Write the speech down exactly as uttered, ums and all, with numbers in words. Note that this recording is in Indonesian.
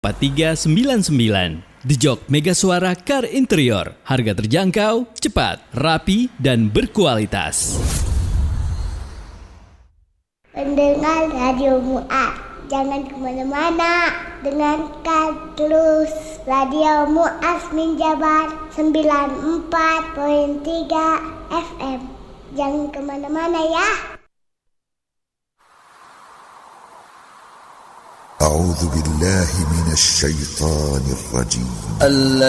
empat tiga sembilan sembilan. The Jok Mega Suara Car Interior. Harga terjangkau, cepat, rapi, dan berkualitas. Pendengar Radio Mu'ad, jangan kemana-mana. Dengarkan terus Radio Mu'ad Minjabar sembilan puluh empat koma tiga F M. Jangan kemana-mana ya. أعوذ بالله من الشيطان الرجيم.